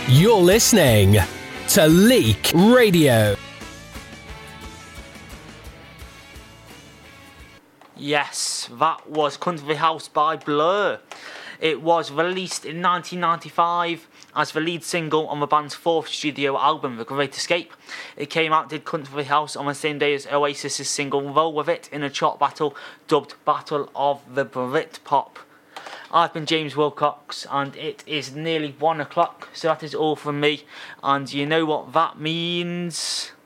You're listening to Leak Radio. Yes, that was Country House by Blur. It was released in 1995 as the lead single on the band's fourth studio album, The Great Escape. It came out, did Country House, on the same day as Oasis' single Roll With It in a chart battle dubbed Battle of the Britpop. I've been James Wilcox and it is nearly 1 o'clock, so that is all from me, and you know what that means.